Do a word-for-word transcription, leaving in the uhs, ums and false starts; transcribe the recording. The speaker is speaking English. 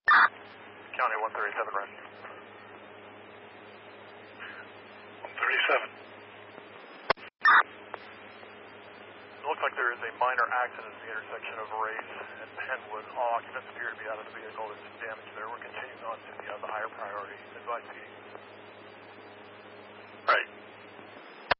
County one thirty-seven, right. one thirty-seven. It looks like there is a minor accident at the intersection of Race and Penwood. All occupants appear to be out of the vehicle. There's some damage there. We're continuing on to the, uh, the higher priority advice meeting.